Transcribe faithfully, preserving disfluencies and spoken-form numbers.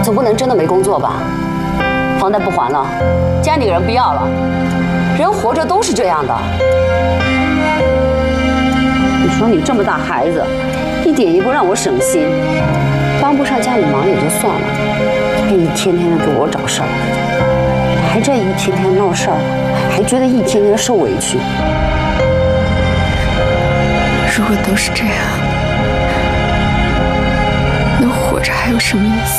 总不能真的没工作吧？房贷不还了，家里人不要了，人活着都是这样的。你说你这么大孩子，一点也不让我省心，帮不上家里忙也就算了，还一天天的给我找事儿，还这一天天闹事儿，还觉得一天天受委屈。 如果都是这样，那活着还有什么意思？